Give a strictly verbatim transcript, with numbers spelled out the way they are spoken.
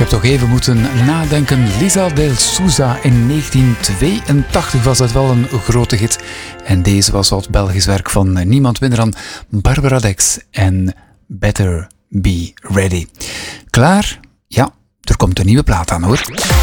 heb toch even moeten nadenken. Lisa Del Souza in negentien tweeëntachtig was dat wel een grote hit. En deze was wat Belgisch werk van niemand minder dan Barbara Dex en Better Be Ready. Klaar? Ja, er komt een nieuwe plaat aan hoor.